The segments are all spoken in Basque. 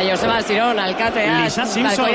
Joseba Ziron, alkatea, Lisa Simpson,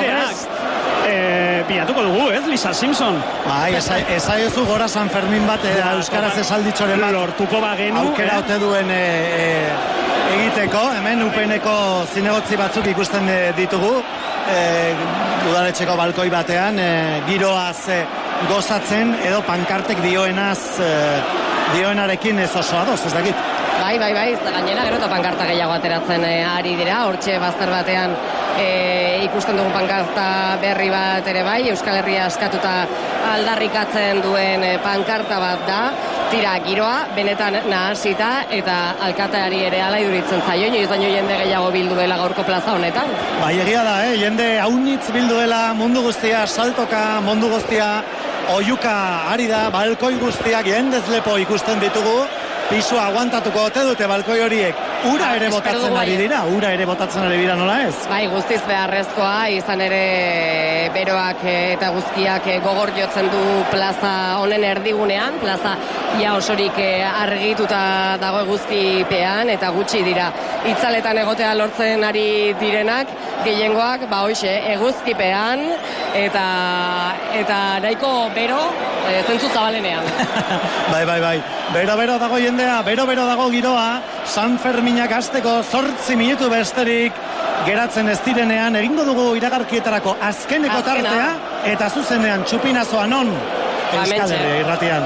bilatuko dugu, Lisa Simpson. Bai, esaiozu gora San Fermin bat, euskaraz esalditxoren bat. Lortuko bagenu. Aukera ote duen egiteko, hemen UPN-eko zinegotzi batzuk ikusten ditugu, udaletxeko balkoi batean, giroaz gozatzen, edo pankartek dioenarekin ez oso adoz, ez dakit. Bai, gainera gero eta pankarta gehiago ateratzen ari dira, hortxe bazter batean ikusten dugu pankarta berri bat ere bai, Euskal Herria askatuta aldarrikatzen duen pankarta bat da, tira giroa, benetan nahasita, eta alkateari ere ala iduritzen zaio, inoiz baino jende gehiago bildu dela gaurko plaza honetan. Bai, egia da, jende haunitz bildu dela mundu guztia, saltoka mundu guztia, oiuka ari da, balkoi guztiak jendez lepo ikusten ditugu, pisua aguantatuko ote dute balkoi horiek. Ura ere botatzen ari dira, nola ez? Bai, guztiz beharrezkoa, izan ere beroak eta guzkiak gogor jotzen du plaza honen erdigunean, plaza ia osorik argituta dago eguzkipean, eta gutxi dira itzaletan egotea lortzen ari direnak, gehiengoak, hoxe, eguzkipean, eta nahiko bero, zentzu zabalenean. Bai, bero dago jendea, bero dago giroa, San Ferminak hasteko 8 minutu besterik geratzen ez direnean, egingo dugu iragarkietarako azkeneko tartea, eta zuzenean txupinazoa non Euskal Herria irratian.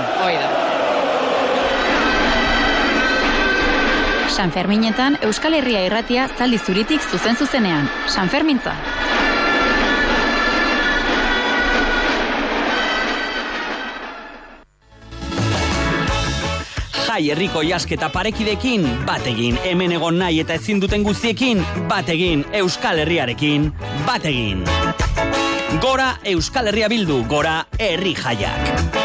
San Ferminetan Euskal Herria irratia zaldi zuritik zuzenean. San Fermintza. Jai herriko jasketa parekidekin, bat egin, hemen egon nahi eta ezin duten guztiekin, bat egin, Euskal Herriarekin, bat egin. Gora Euskal Herria bildu, gora herri jaiak.